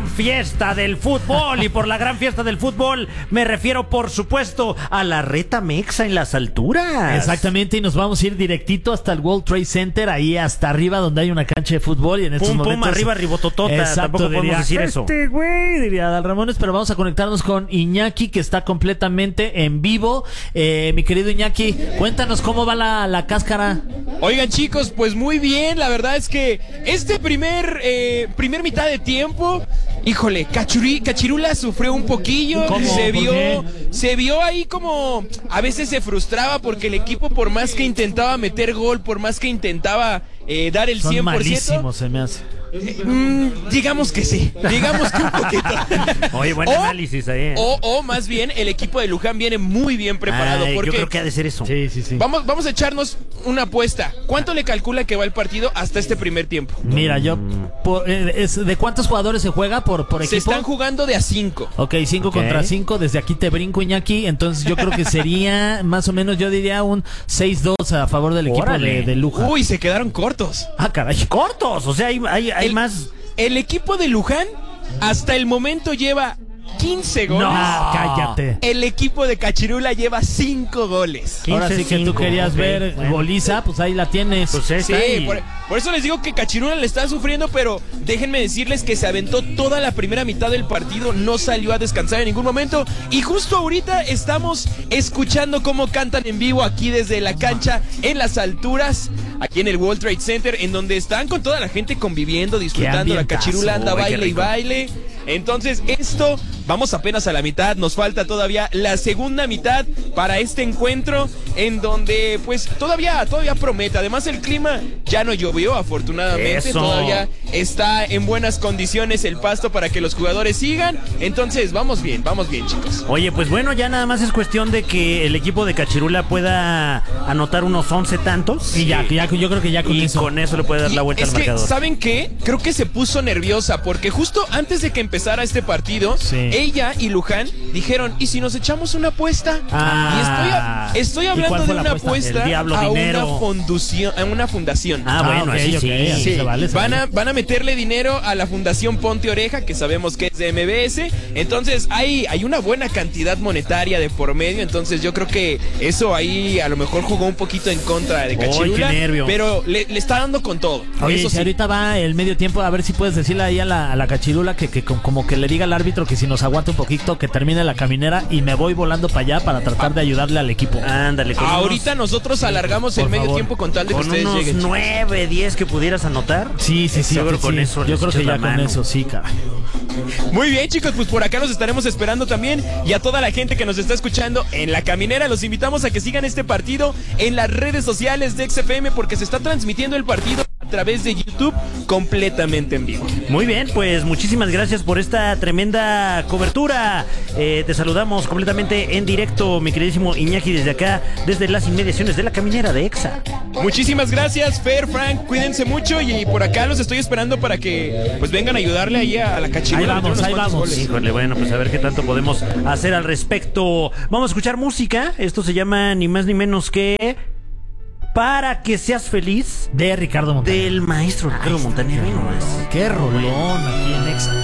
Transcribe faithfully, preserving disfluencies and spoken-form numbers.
gran fiesta del fútbol. Y por la gran fiesta del fútbol me refiero, por supuesto, a la Reta Mexa en las alturas. Exactamente, y nos vamos a ir directito hasta el World Trade Center, ahí hasta arriba donde hay una cancha de fútbol. Y en estos pum, momentos, pum, arriba, ribototota. Exacto, Tampoco diría, podemos decir eso. Este güey, diría Adal Ramones, pero vamos a conectarnos con Iñaki, que está completamente en vivo. Eh, mi querido Iñaki, cuéntanos cómo va la, la cáscara. Oigan, chicos, pues muy bien. La verdad es que este primer eh, primer mitad de tiempo, híjole, Cachuri, Cachirula sufrió un poquillo. ¿Cómo? Se ¿Por vio, qué? se vio ahí como a veces se frustraba porque el equipo, por más que intentaba meter gol, por más que intentaba eh, dar el Son cien por ciento, malísimos, se me hace. Eh, mm, digamos que sí, digamos que un poquito. Oye, buen o, análisis ahí. ¿eh? O, o más bien, el equipo de Luján viene muy bien preparado. Ay, porque yo creo que ha de ser eso. Sí, sí, sí. Vamos, vamos a echarnos una apuesta. ¿Cuánto le calcula que va el partido hasta este primer tiempo? Mira, yo... por- eh, es, ¿de cuántos jugadores se juega por, por Se equipo? están jugando de a cinco. Ok, cinco Ok. contra cinco. Desde aquí te brinco, Iñaki. Entonces yo creo que sería más o menos, yo diría un seis dos a favor del equipo Órale. de, de Luján. Uy, se quedaron cortos. Ah, caray. Cortos, o sea, hay, hay, hay El- más. El equipo de Luján hasta el momento lleva quince goles. No, cállate. El equipo de Cachirula lleva cinco goles. Ahora sí que tú quince cinco, querías ok, ver bueno. goliza, pues ahí la tienes. Pues Sí, está ahí. por, por eso les digo que Cachirula le está sufriendo, pero déjenme decirles que se aventó toda la primera mitad del partido, no salió a descansar en ningún momento, y justo ahorita estamos escuchando cómo cantan en vivo aquí desde la cancha en las alturas, aquí en el World Trade Center, en donde están con toda la gente conviviendo, disfrutando. La ambientazo, Cachirula anda uy, qué baile y rico. baile. Entonces esto, vamos apenas a la mitad, nos falta todavía la segunda mitad para este encuentro, en donde pues todavía, todavía promete. Además el clima ya no llovió, afortunadamente. Eso. Todavía está en buenas condiciones el pasto para que los jugadores sigan. Entonces vamos bien, vamos bien, chicos. Oye, pues bueno, ya nada más es cuestión de que el equipo de Cachirula pueda anotar unos once tantos. Y ya, ya, yo creo que ya con y eso. con eso le puede dar la Y vuelta es al que, marcador. ¿saben qué? Creo que se puso nerviosa porque justo antes de que empezara este partido, Sí. ella y Luján dijeron, ¿y si nos echamos una apuesta? Ah. y estoy, estoy ¿Y hablando cuál de fue la una apuesta? apuesta El diablo a, dinero. una fundación, a una fundación. Ah, bueno, ok, así ok, sí. así Sí, se vale, se van, vale. a, van a meterle dinero a la Fundación Ponte Oreja, que sabemos que es de M B S. Entonces hay, hay una buena cantidad monetaria de por medio. Entonces yo creo que eso ahí a lo mejor jugó un poquito en contra de Uy, qué Cachirula. nervio. Pero le, le está dando con todo. Oye, eso si sí. ahorita va el medio tiempo, a ver si puedes decirle ahí a la, a la Cachirula que, que com- como que le diga al árbitro que si nos aguanta un poquito, que termine la caminera y me voy volando para allá para tratar de ayudarle al equipo. Ándale, con Ahorita nosotros alargamos el por medio favor. tiempo con tal de que unos, con ustedes unos lleguen. chicos. nueve, diez que pudieras anotar. Sí, sí, sí. Seguro sí, con sí. eso Yo les creo que echas ya la con mano. eso, sí, caray. Muy bien, chicos, pues por acá nos estaremos esperando también. Y a toda la gente que nos está escuchando en la caminera, los invitamos a que sigan este partido en las redes sociales de X F M, porque se está transmitiendo el partido a través de YouTube completamente en vivo. Muy bien, pues muchísimas gracias por esta tremenda cobertura. Eh, te saludamos completamente en directo, mi queridísimo Iñaki, desde acá, desde las inmediaciones de la caminera de Exa. Muchísimas gracias, Fer, Frank, cuídense mucho y por acá los estoy esperando para que pues vengan a ayudarle ahí a la Cachirula. Ahí a meter vamos, unos ahí cuantos vamos. goles. Híjole, bueno, pues a ver qué tanto podemos hacer al respecto. Vamos a escuchar música. Esto se llama ni más ni menos que Para que seas feliz, De Ricardo Montaner. del maestro Ricardo Montaner. Ve nomás. Qué rolón aquí en Exa.